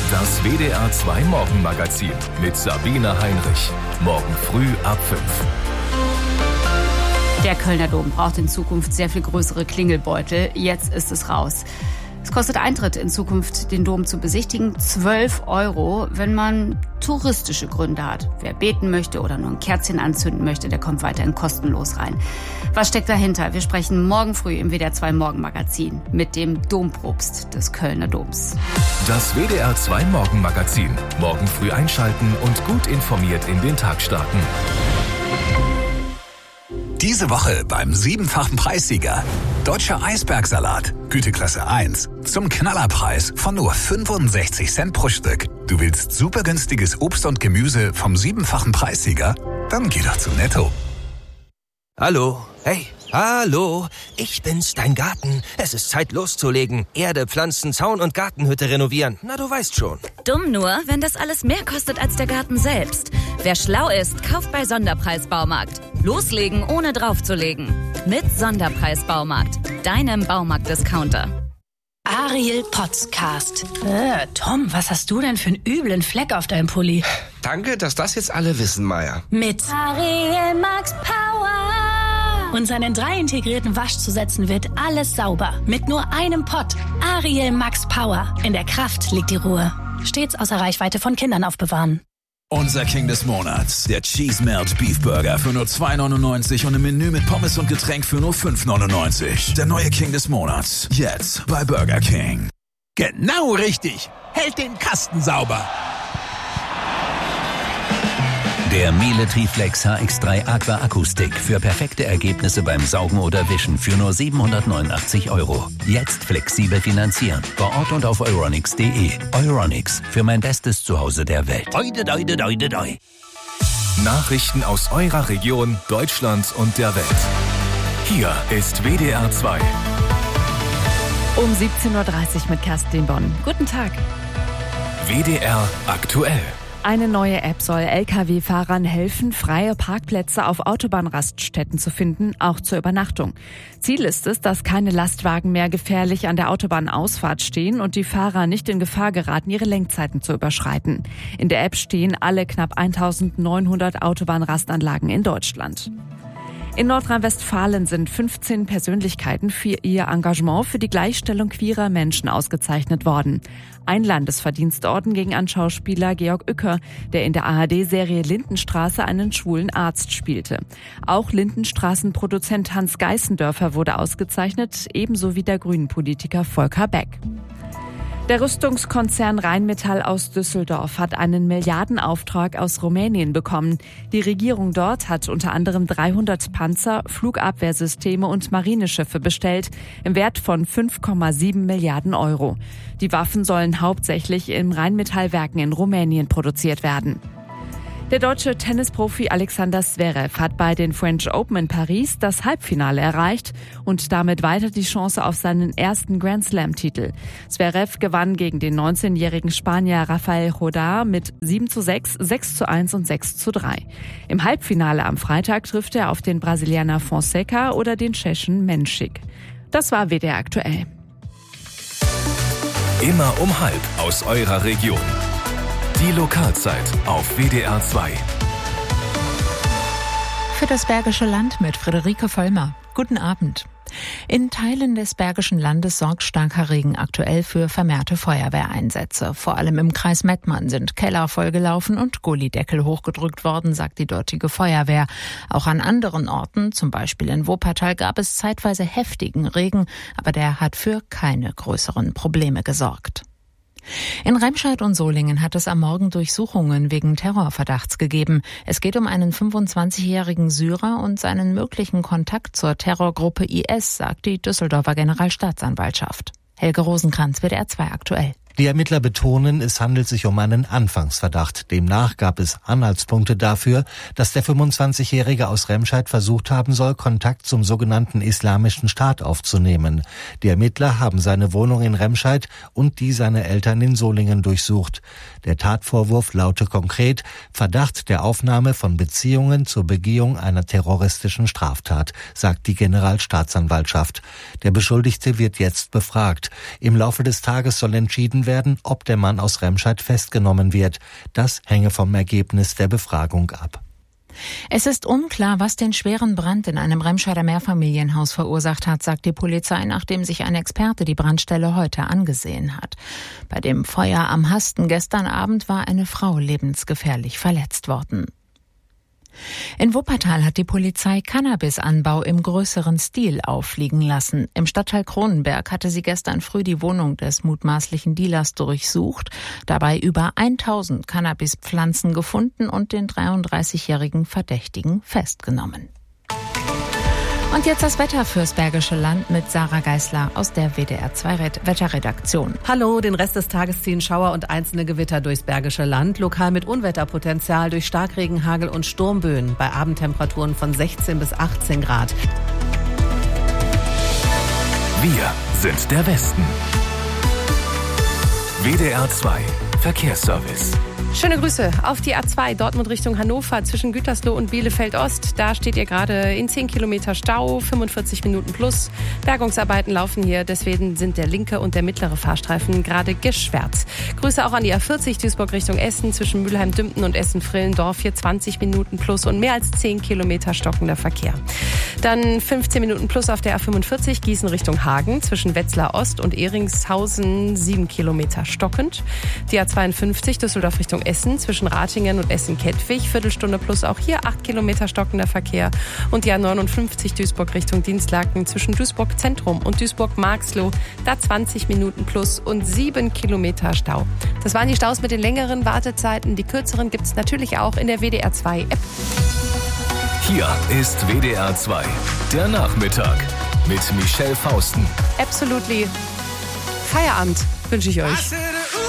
Das WDR 2 Morgenmagazin mit Sabine Heinrich. Morgen früh ab 5. Der Kölner Dom braucht in Zukunft sehr viel größere Klingelbeutel. Jetzt ist es raus. Es kostet Eintritt in Zukunft, den Dom zu besichtigen, 12 €, wenn man touristische Gründe hat. Wer beten möchte oder nur ein Kerzchen anzünden möchte, der kommt weiterhin kostenlos rein. Was steckt dahinter? Wir sprechen morgen früh im WDR 2 Morgenmagazin mit dem Dompropst des Kölner Doms. Das WDR 2 Morgenmagazin. Morgen früh einschalten und gut informiert in den Tag starten. Diese Woche beim 7-fachen Preissieger. Deutscher Eisbergsalat, Güteklasse 1. Zum Knallerpreis von nur 65 Cent pro Stück. Du willst super günstiges Obst und Gemüse vom 7-fachen Preissieger? Dann geh doch zu Netto. Hallo, hey, hallo, ich bin's, dein Garten. Es ist Zeit loszulegen. Erde, Pflanzen, Zaun und Gartenhütte renovieren. Na, du weißt schon. Dumm nur, wenn das alles mehr kostet als der Garten selbst. Wer schlau ist, kauft bei Sonderpreis-Baumarkt. Loslegen, ohne draufzulegen. Mit Sonderpreis-Baumarkt, deinem Baumarkt-Discounter. Ariel Podcast. Tom, was hast du denn für einen üblen Fleck auf deinem Pulli? Danke, dass das jetzt alle wissen, Maya. Mit Ariel Max Power. Und seinen 3 integrierten Waschzusätzen wird alles sauber. Mit nur einem Pott. Ariel Max Power. In der Kraft liegt die Ruhe. Stets außer Reichweite von Kindern aufbewahren. Unser King des Monats, der Cheese Melt Beef Burger für nur 2,99 und im Menü mit Pommes und Getränk für nur 5,99. Der neue King des Monats, jetzt bei Burger King. Genau richtig, hält den Kasten sauber. Der Miele Triflex HX3 Aqua Akustik für perfekte Ergebnisse beim Saugen oder Wischen für nur 789 €. Jetzt flexibel finanzieren. Vor Ort und auf euronics.de. Euronics, für mein bestes Zuhause der Welt. Doi. Nachrichten aus eurer Region, Deutschland und der Welt. Hier ist WDR 2. Um 17:30 Uhr mit Kerstin Bonn. Guten Tag. WDR aktuell. Eine neue App soll Lkw-Fahrern helfen, freie Parkplätze auf Autobahnraststätten zu finden, auch zur Übernachtung. Ziel ist es, dass keine Lastwagen mehr gefährlich an der Autobahnausfahrt stehen und die Fahrer nicht in Gefahr geraten, ihre Lenkzeiten zu überschreiten. In der App stehen alle knapp 1900 Autobahnrastanlagen in Deutschland. In Nordrhein-Westfalen sind 15 Persönlichkeiten für ihr Engagement für die Gleichstellung queerer Menschen ausgezeichnet worden. Ein Landesverdienstorden ging an Schauspieler Georg Uecker, der in der ARD-Serie Lindenstraße einen schwulen Arzt spielte. Auch Lindenstraßenproduzent Hans Geißendörfer wurde ausgezeichnet, ebenso wie der Grünen-Politiker Volker Beck. Der Rüstungskonzern Rheinmetall aus Düsseldorf hat einen Milliardenauftrag aus Rumänien bekommen. Die Regierung dort hat unter anderem 300 Panzer, Flugabwehrsysteme und Marineschiffe bestellt, im Wert von 5,7 Milliarden €. Die Waffen sollen hauptsächlich in Rheinmetallwerken in Rumänien produziert werden. Der deutsche Tennisprofi Alexander Zverev hat bei den French Open in Paris das Halbfinale erreicht und damit weiter die Chance auf seinen ersten Grand-Slam-Titel. Zverev gewann gegen den 19-jährigen Spanier Rafael Jodar mit 7:6, 6:1 und 6:3. Im Halbfinale am Freitag trifft er auf den Brasilianer Fonseca oder den Tschechen Menschik. Das war WDR aktuell. Immer um 12 aus eurer Region. Die Lokalzeit auf WDR 2. Für das Bergische Land mit Friederike Vollmer. Guten Abend. In Teilen des Bergischen Landes sorgt starker Regen aktuell für vermehrte Feuerwehreinsätze. Vor allem im Kreis Mettmann sind Keller vollgelaufen und Gullideckel hochgedrückt worden, sagt die dortige Feuerwehr. Auch an anderen Orten, zum Beispiel in Wuppertal, gab es zeitweise heftigen Regen, aber der hat für keine größeren Probleme gesorgt. In Remscheid und Solingen hat es am Morgen Durchsuchungen wegen Terrorverdachts gegeben. Es geht um einen 25-jährigen Syrer und seinen möglichen Kontakt zur Terrorgruppe IS, sagt die Düsseldorfer Generalstaatsanwaltschaft. Helge Rosenkranz, WDR 2 aktuell. Die Ermittler betonen, es handelt sich um einen Anfangsverdacht. Demnach gab es Anhaltspunkte dafür, dass der 25-Jährige aus Remscheid versucht haben soll, Kontakt zum sogenannten Islamischen Staat aufzunehmen. Die Ermittler haben seine Wohnung in Remscheid und die seiner Eltern in Solingen durchsucht. Der Tatvorwurf laute konkret Verdacht der Aufnahme von Beziehungen zur Begehung einer terroristischen Straftat, sagt die Generalstaatsanwaltschaft. Der Beschuldigte wird jetzt befragt. Im Laufe des Tages soll entschieden entschieden werden, ob der Mann aus Remscheid festgenommen wird. Das hänge vom Ergebnis der Befragung ab. Es ist unklar, was den schweren Brand in einem Remscheider Mehrfamilienhaus verursacht hat, sagt die Polizei, nachdem sich ein Experte die Brandstelle heute angesehen hat. Bei dem Feuer am Hasten gestern Abend war eine Frau lebensgefährlich verletzt worden. In Wuppertal hat die Polizei Cannabisanbau im größeren Stil auffliegen lassen. Im Stadtteil Kronenberg hatte sie gestern früh die Wohnung des mutmaßlichen Dealers durchsucht, dabei über 1000 Cannabispflanzen gefunden und den 33-jährigen Verdächtigen festgenommen. Und jetzt das Wetter fürs Bergische Land mit Sarah Geisler aus der WDR 2 Wetterredaktion. Hallo, den Rest des Tages ziehen Schauer und einzelne Gewitter durchs Bergische Land, lokal mit Unwetterpotenzial durch Starkregen, Hagel und Sturmböen bei Abendtemperaturen von 16 bis 18 Grad. Wir sind der Westen. WDR 2 Verkehrsservice. Schöne Grüße auf die A2 Dortmund Richtung Hannover zwischen Gütersloh und Bielefeld-Ost. Da steht ihr gerade in 10 Kilometer Stau, 45 Minuten plus. Bergungsarbeiten laufen hier, deswegen sind der linke und der mittlere Fahrstreifen gerade gesperrt. Grüße auch an die A40 Duisburg Richtung Essen zwischen Mülheim-Dümpten und Essen-Frillendorf. Hier 20 Minuten plus und mehr als 10 Kilometer stockender Verkehr. Dann 15 Minuten plus auf der A45 Gießen Richtung Hagen zwischen Wetzlar Ost und Ehringshausen 7 Kilometer stockend. Die A52 Düsseldorf Richtung Essen zwischen Ratingen und Essen-Kettwig, Viertelstunde plus auch hier 8 Kilometer stockender Verkehr. Und die A59 Duisburg Richtung Dienstlaken zwischen Duisburg Zentrum und Duisburg-Marxloh, da 20 Minuten plus und 7 Kilometer Stau. Das waren die Staus mit den längeren Wartezeiten. Die kürzeren gibt es natürlich auch in der WDR 2 App. Hier ist WDR 2, der Nachmittag mit Michelle Fausten. Absolutely. Feierabend wünsche ich euch.